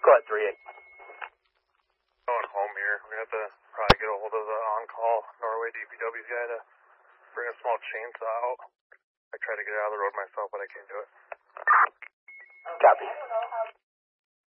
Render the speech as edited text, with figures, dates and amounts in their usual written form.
Go ahead, 3-8. Going home here. We have to probably get a hold of the on-call Norway DPW guy to bring a small chainsaw out. I tried to get out of the road myself, but I can't do it. Copy.